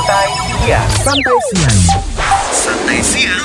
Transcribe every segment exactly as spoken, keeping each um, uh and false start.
Santai Siang. Santai Siang. Santai Siang.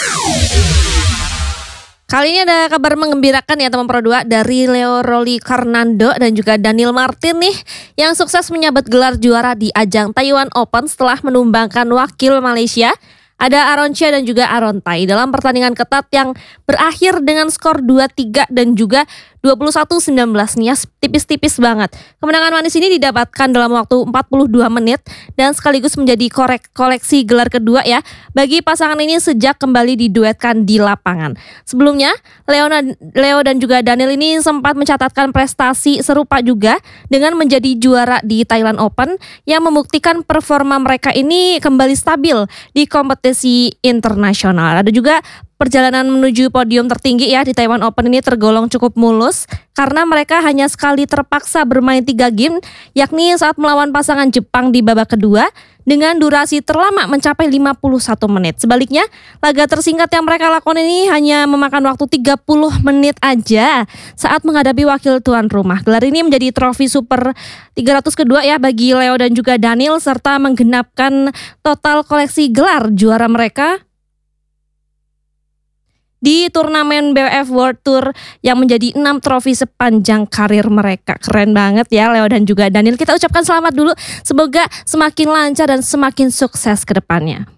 Kali ini ada kabar mengembirakan ya teman Pro dua dari Leo Rolicarnando dan juga Daniel Martin nih yang sukses menyabet gelar juara di ajang Taiwan Open setelah menumbangkan wakil Malaysia. Ada Aronsha dan juga Arontai dalam pertandingan ketat yang berakhir dengan skor dua tiga dan juga dua puluh satu sembilan belas nih ya, tipis-tipis banget. Kemenangan manis ini didapatkan dalam waktu empat puluh dua menit dan sekaligus menjadi korek koleksi gelar kedua ya bagi pasangan ini sejak kembali diduetkan di lapangan. Sebelumnya Leo, Leo dan juga Daniel ini sempat mencatatkan prestasi serupa juga dengan menjadi juara di Thailand Open yang membuktikan performa mereka ini kembali stabil di kompetisi internasional. Ada juga perjalanan menuju podium tertinggi ya di Taiwan Open ini tergolong cukup mulus karena mereka hanya sekali terpaksa bermain tiga game, yakni saat melawan pasangan Jepang di babak kedua dengan durasi terlama mencapai lima puluh satu menit. Sebaliknya, laga tersingkat yang mereka lakukan ini hanya memakan waktu tiga puluh menit aja saat menghadapi wakil tuan rumah. Gelar ini menjadi trofi super tiga ratus kedua ya bagi Leo dan juga Daniel serta menggenapkan total koleksi gelar juara mereka di turnamen B W F World Tour yang menjadi enam trofi sepanjang karir mereka. Keren banget ya Leo dan juga Daniel. Kita ucapkan selamat dulu. Semoga semakin lancar dan semakin sukses ke depannya.